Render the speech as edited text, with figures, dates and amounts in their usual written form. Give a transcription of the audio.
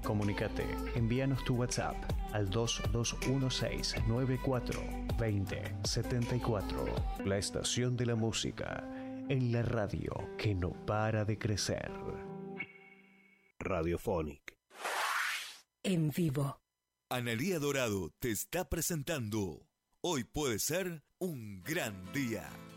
Comunícate, envíanos tu WhatsApp al 2216942074. La estación de la música en la radio que no para de crecer. Radiophonic. En vivo. Analía Dorado te está presentando Hoy puede ser un gran día.